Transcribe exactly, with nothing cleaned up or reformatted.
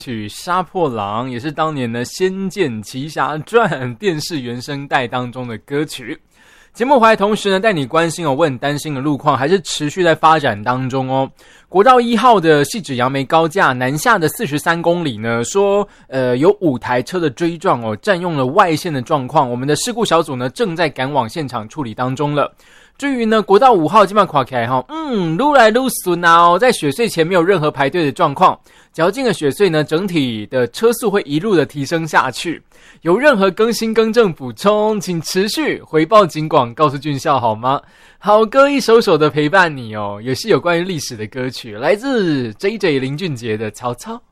曲《杀破狼》也是当年的《仙剑奇侠传》电视原声带当中的歌曲。节目回来同时呢，带你关心哦，我很担心的路况还是持续在发展当中哦。国道一号的汐止杨梅高架南下的四十三公里呢，说呃有五台车的追撞哦，占用了外线的状况，我们的事故小组呢正在赶往现场处理当中了。至于呢，国道五号基本上垮起来哈，嗯，撸来撸顺啊哦，在雪隧前没有任何排队的状况，较近的雪隧呢，整体的车速会一路的提升下去。有任何更新更正补充，请持续回报警广，告诉俊孝好吗？好歌一首首的陪伴你哦，也是有关于历史的歌曲，来自 J J 林俊杰的《曹操》。